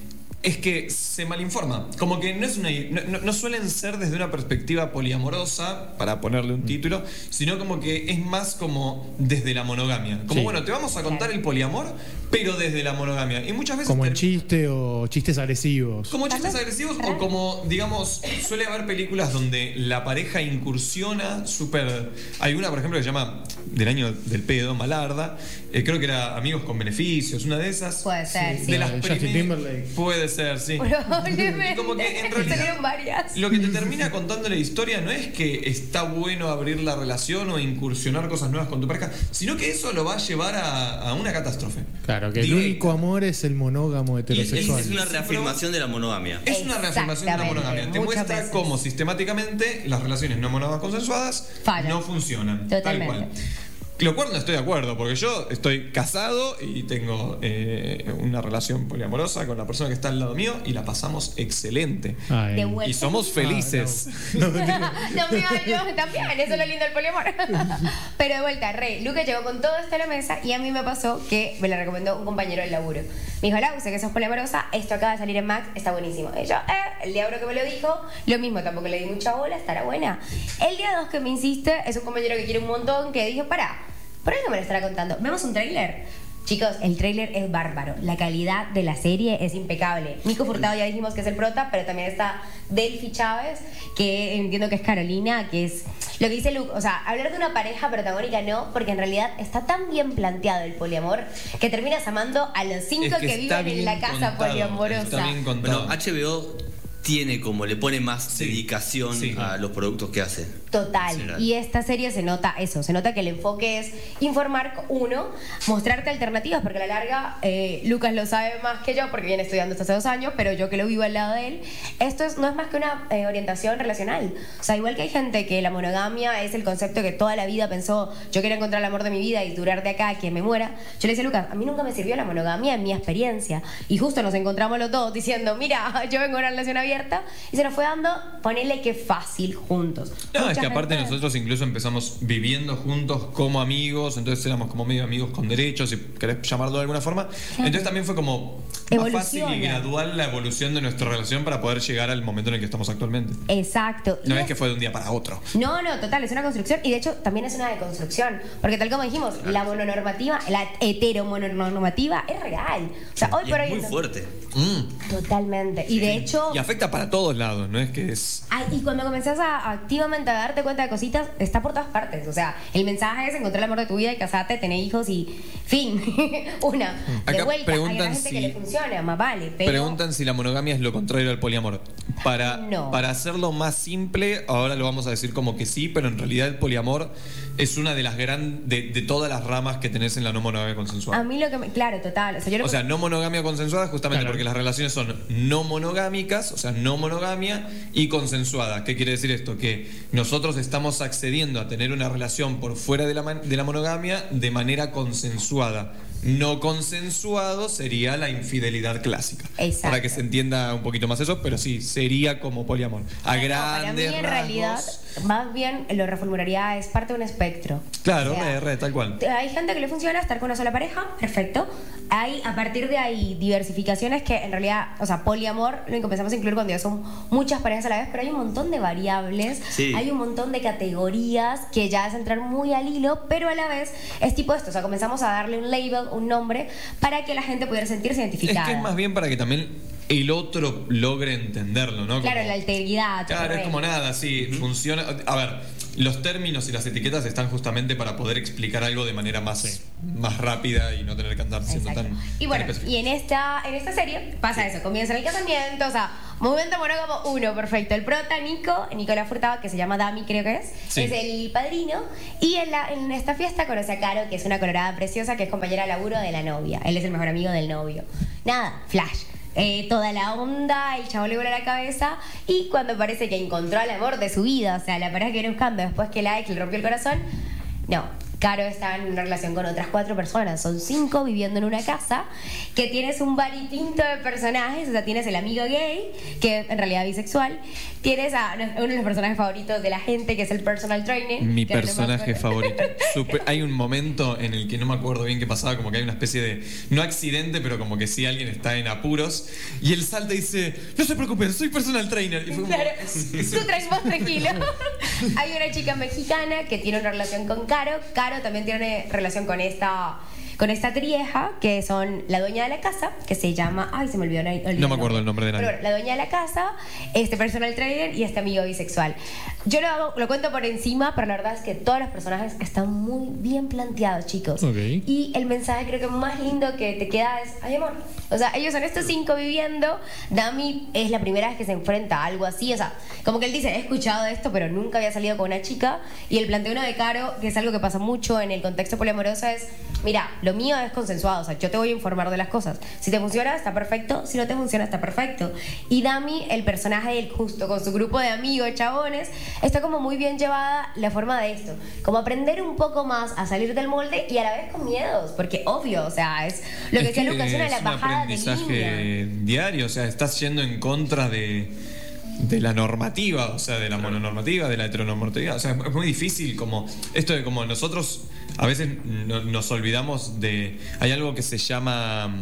es que se malinforma. Como que no es una no, no- no suelen ser desde una perspectiva poliamorosa, para ponerle un título, sino como que es más como desde la monogamia. Como Sí. bueno, te vamos a contar Claro. el poliamor, pero desde la monogamia. Y muchas veces Como en ter- chiste o chistes agresivos. como chistes También. agresivos Claro. o como, digamos, suele haber películas donde la pareja incursiona súper... Hay una, por ejemplo, que se llama Del año del pedo, Malarda. Eh, creo que era Amigos con Beneficios, una de esas. Puede ser, sí. De las De Justin primeras- Timberlake. Puede ser, sí. Probablemente. Y como que en realidad- Salieron varias. Lo que te termina contando la historia no es que está bueno abrir la relación o incursionar cosas nuevas con tu pareja, sino que eso lo va a llevar a, a una catástrofe. Claro, que el Directa. único amor es el monógamo Y es, heterosexual. es una reafirmación de la monogamia. Es una reafirmación de la Exactamente, monogamia. Te muchas muestra veces. cómo sistemáticamente las relaciones no monógamas consensuadas Fallan. no funcionan. Totalmente. Tal cual. Lo cual no estoy de acuerdo, porque yo estoy casado y tengo eh, una relación poliamorosa con la persona que está al lado mío y la pasamos excelente. Ay. De vuelta. Y somos felices. No, no, no. También, yo también, eso es lo lindo del poliamor. Pero de vuelta, re, Lucas llegó con todo esto a la mesa y a mí me pasó que me lo recomendó un compañero del laburo. Me dijo, Lau, sé que sos poliamorosa, esto acaba de salir en Max, está buenísimo. Y yo, eh, el día uno que me lo dijo, lo mismo, tampoco le di mucha bola, estará buena. El día dos que me insiste, es un compañero que quiere un montón, que dijo, pará, ¿por qué no me lo estará contando? ¿Vemos un tráiler? Chicos, el tráiler es bárbaro. La calidad de la serie es impecable. Nico Furtado ya dijimos que es el prota, pero también está Delphi Chávez, que entiendo que es Carolina, que es lo que dice Luke. O sea, hablar de una pareja protagónica no, porque en realidad está tan bien planteado el poliamor que terminas amando a los cinco Es que, que está viven en bien la casa contado, poliamorosa. está bien contado. Bueno, H B O tiene como, le pone más Sí. dedicación Sí. a los productos que hace. Total. Sí, Y esta serie se nota eso, se nota que el enfoque es informar, uno, mostrarte alternativas, porque a la larga, eh, Lucas lo sabe más que yo, porque viene estudiando esto hace dos años, pero yo que lo vivo al lado de él, esto es, no es más que una eh, orientación relacional. O sea, igual que hay gente que la monogamia es el concepto que toda la vida pensó, yo quiero encontrar el amor de mi vida y durar de acá a que me muera, yo le decía a Lucas, a mí nunca me sirvió la monogamia en mi experiencia. Y justo nos encontramos los dos diciendo, mira, yo vengo de una relación abierta, y se nos fue dando, ponele que fácil juntos. No, es Mucha que aparte gente- nosotros incluso empezamos viviendo juntos como amigos, entonces éramos como medio amigos con derechos, si querés llamarlo de alguna forma. Entonces también fue como más fácil y Evoluciona. gradual la evolución de nuestra relación para poder llegar al momento en el que estamos actualmente. Exacto. Y No es es- que fue de un día para otro. No, no, total, es una construcción y de hecho también es una deconstrucción. Porque tal como dijimos, la mononormativa, la heteromonormativa es real. O sea, hoy Y por es hoy. muy no- fuerte. Mm. Totalmente. Y de hecho. Y afecta para todos lados, no es que es... Ay, y cuando comenzás a activamente a darte cuenta de cositas, está por todas partes. O sea, el mensaje es encontrar el amor de tu vida y casarte, tener hijos y fin. Una. De Acá vuelta, hay preguntan una gente si- que le funciona, más vale. Pero Preguntan si la monogamia es lo contrario al poliamor. Para, No. para hacerlo más simple, ahora lo vamos a decir como que sí, pero en realidad el poliamor es una de las gran de, de todas las ramas que tenés en la no monogamia consensuada. a mí lo que me. Claro, total. O sea, yo lo O sea, no monogamia consensuada justamente Claro. porque las relaciones son no monogámicas, o sea, no monogamia y consensuada. ¿Qué quiere decir esto? Que nosotros estamos accediendo a tener una relación por fuera de la, man- de la monogamia de manera consensuada. no consensuado sería la infidelidad clásica. Exacto. Para que se entienda un poquito más eso, pero sí, sería como poliamor. A No, grandes para mí en rasgos. realidad, más bien lo reformularía, es parte de un espectro. Claro, O sea, re, re, tal cual. hay gente que le funciona estar con una sola pareja, perfecto. Hay, a partir de ahí, diversificaciones que en realidad, o sea, poliamor lo empezamos a incluir cuando ya son muchas parejas a la vez, pero hay un montón de variables, Sí. hay un montón de categorías que ya es entrar muy al hilo, pero a la vez es tipo esto, o sea, comenzamos a darle un label, un nombre, para que la gente pudiera sentirse Es identificada. que es más bien para que también el otro logre entenderlo, ¿no? Claro, Como- la alteridad. Claro, es re. como nada, sí, funciona. A ver, los términos y las etiquetas están justamente para poder explicar algo de manera más, más rápida y no tener que andar siendo Exacto. tan. Y bueno, tan específico. y en esta, en esta serie pasa eso, comienza el casamiento, o sea, momento monógamo uno, perfecto. El prota, Nico, Nicolás Furtado, que se llama Dami, creo que es, Sí. es el padrino. Y en, la, en esta fiesta conoce a Caro, que es una colorada preciosa, que es compañera de laburo de la novia. Él es el mejor amigo del novio. Nada, flash. Eh, toda la onda, el chavo le vuela la cabeza y cuando parece que encontró al amor de su vida, o sea, la pareja que viene buscando después que la ex le rompió el corazón, no, Caro está en una relación con otras cuatro personas, son cinco viviendo en una casa, que tienes un variopinto de personajes, o sea, tienes el amigo gay, que en realidad es bisexual, tienes a uno de los personajes favoritos de la gente, que es el personal trainer. Mi que no me personaje acuerdo. favorito. Super- hay un momento en el que no me acuerdo bien qué pasaba, como que hay una especie de, no accidente, pero como que sí alguien está en apuros y él salta y dice, no se preocupen, soy personal trainer. Y fue como, Claro, es- es- tú traes vos tranquilo. Hay una chica mexicana que tiene una relación con Caro. Caro también tiene una relación con esta, con esta trieja, que son la dueña de la casa, que se llama. Ay, se me olvidó. olvidé No me acuerdo el nombre de nadie. Pero bueno, la dueña de la casa, este personal trainer y este amigo bisexual. Yo lo, hago, lo cuento por encima, pero la verdad es que todos los personajes están muy bien planteados, chicos. Ok. Y el mensaje creo que más lindo que te queda es, ay amor. O sea, ellos son estos cinco viviendo. Dami es la primera vez que se enfrenta a algo así. O sea, como que él dice, he escuchado esto, pero nunca había salido con una chica. Y el planteo de Caro, que es algo que pasa mucho en el contexto poliamoroso, es, mira, lo mío es consensuado. O sea, yo te voy a informar de las cosas. Si te funciona, está perfecto. Si no te funciona, está perfecto. Y Dami, el personaje del justo con su grupo de amigos, chabones, está como muy bien llevada la forma de esto. Como aprender un poco más a salir del molde y a la vez con miedos. Porque obvio, o sea, es lo que Es decía Lucas, una de es las un bajadas de aprendizaje línea. diario, o sea, estás yendo en contra de, de la normativa, o sea, de la mononormativa, de la heteronormativa, o sea, es muy difícil como esto de como nosotros a veces no- nos olvidamos de, hay algo que se llama,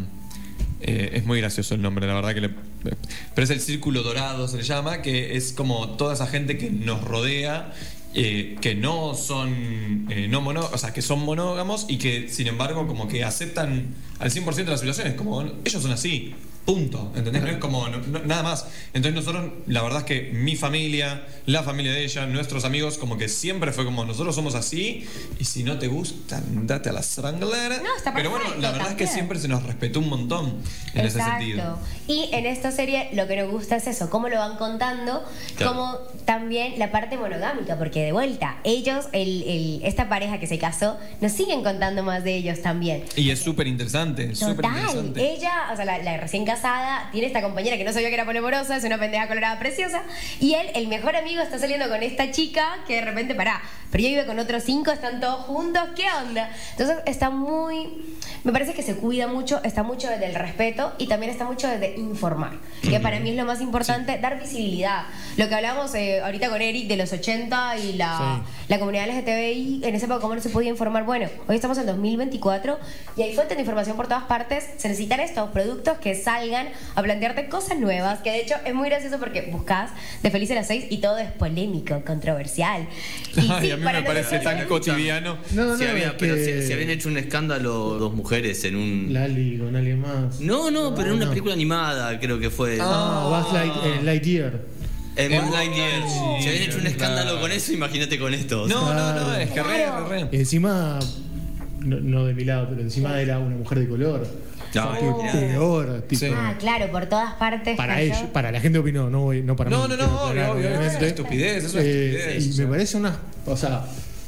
eh, es muy gracioso el nombre, la verdad que le, pero es el círculo dorado, se le llama, que es como toda esa gente que nos rodea. Eh, que no son eh, no mono, o sea, que son monógamos y que sin embargo como que aceptan al cien por ciento de las situaciones, como ellos son así, punto, ¿entendés? No es como no- no- nada más. Entonces nosotros, la verdad es que mi familia, la familia de ella, nuestros amigos, como que siempre fue como nosotros somos así y si no te gusta, andate a la stranglera. No, está Pero bueno, perfecto, la verdad es que también. siempre se nos respetó un montón en ese sentido. Y en esta serie lo que nos gusta es eso, cómo lo van contando, Claro. como también la parte monogámica, porque de vuelta, ellos, el, el- esta pareja que se casó, nos siguen contando más de ellos también. Y es súper interesante, súper Total, interesante. ella, o sea, la, la recién casada, tiene esta compañera que no sabía que era polimorosa, es una pendeja colorada preciosa, y él, el mejor amigo, está saliendo con esta chica que de repente, pará, pero ella vive con otros cinco, están todos juntos, ¿qué onda? Entonces está muy, me parece que se cuida mucho, está mucho desde el respeto y también está mucho desde informar, que para mí es lo más importante, dar visibilidad. Lo que hablamos eh, ahorita con Eric de los ochenta y la, Sí. la comunidad L G T B I, en esa época cómo no se podía informar. Bueno, hoy estamos en dos mil veinticuatro y hay fuentes de información por todas partes. Se necesitan estos productos que salgan a plantearte cosas nuevas, que de hecho es muy gracioso porque buscas de Feliz a las seis y todo es polémico, controversial. Y Ay, sí, a mí para me parece nosotros- tan cotidiano. No, no, Si había- es pero que si, si habían hecho un escándalo dos mujeres en un. Lali con alguien más. No, no, pero en una no. película animada creo que fue. Ah, Buzz Light, eh, Lightyear. En En Buzz Lightyear. Lightyear, Si habían hecho un escándalo claro. con eso, imagínate con esto. No, no, no, es que re, Claro. re, re. Y encima, no, no de mi lado, pero encima era una mujer de color. No, Qué imagínate. peor, tipo. Sí. Ah, claro, por todas partes. Para cayó. ellos, para la gente opinó, no, voy- no para No, mí. no, no, quiero obvio, aclarar, obvio, es obviamente. una estupidez, es una Eh, estupidez. y o sea. me parece una. O sea.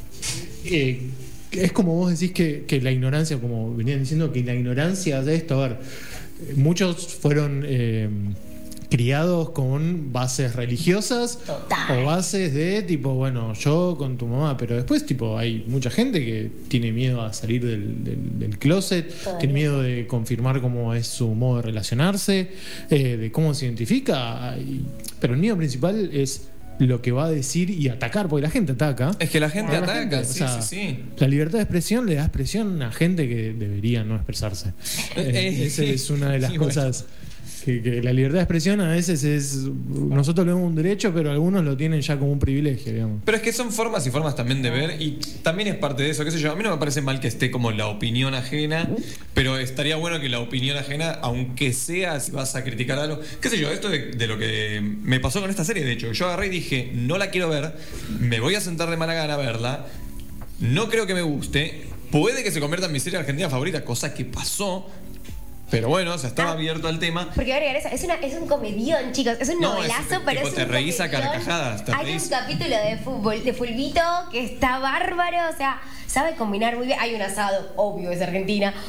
eh, es como vos decís que, que la ignorancia, como venían diciendo, que la ignorancia de esto, a ver, muchos fueron. eh, criados con bases religiosas Total. o bases de tipo, bueno, yo con tu mamá, pero después tipo hay mucha gente que tiene miedo a salir del, del, del closet, Todavía. tiene miedo de confirmar cómo es su modo de relacionarse, eh, de cómo se identifica, y- pero el miedo principal es lo que va a decir y atacar, porque la gente ataca. Es que la gente Pero la ataca, gente, o sí, sea, sí, sí. La libertad de expresión le da expresión a gente que debería no expresarse. Eh, Eh, esa es una de las sí, bueno. cosas que, que la libertad de expresión a veces es. Nosotros lo vemos un derecho, pero algunos lo tienen ya como un privilegio, digamos. Pero es que son formas y formas también de ver y también es parte de eso, qué sé yo, a mí no me parece mal que esté como la opinión ajena, pero estaría bueno que la opinión ajena, aunque sea si vas a criticar algo, qué sé yo, esto de, de lo que me pasó con esta serie, de hecho, yo agarré y dije, no la quiero ver, me voy a sentar de mala gana a verla, no creo que me guste, puede que se convierta en mi serie argentina favorita, cosa que pasó. Pero bueno, o sea, estaba abierto al tema. Porque va a agregar eso. Es, una, es un comedión, chicos. Es un No, novelazo, es- pero tipo, es te un reís a comedión. carcajadas, te Hay reís. un capítulo de fútbol, de fulbito, que está bárbaro. O sea, sabe combinar muy bien. Hay un asado, obvio, es Argentina.